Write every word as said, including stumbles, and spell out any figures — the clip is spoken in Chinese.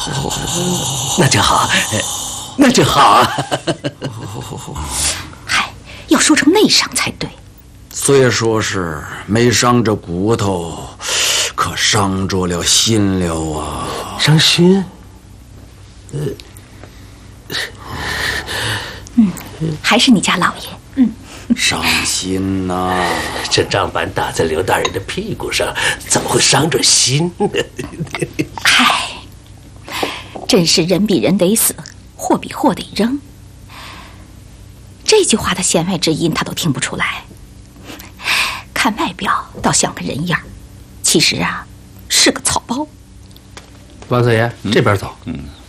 那就好，那就好。 嗨，要说成内伤才对。 虽说是没伤着骨头，可伤着了心了啊！ 伤心？呃， 嗯，还是你家老爷。嗯， 伤心呐、啊！ 这仗板打在刘大人的屁股上，怎么会伤着心呢？ 嗨，真是人比人得死，货比货得扔。这句话的弦外之音他都听不出来。看外表倒像个人样，其实啊是个草包。 王四爷，这边走。嗯。